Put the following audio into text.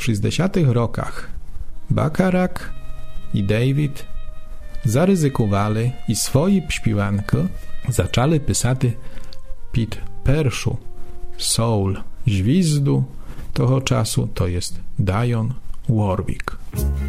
w 60 rokach Bacharach i David zaryzykowali i swої śpiewanki zaczęli pisać pід pierwszą soul gwizdu toho czasu, to jest Dionne Warwick.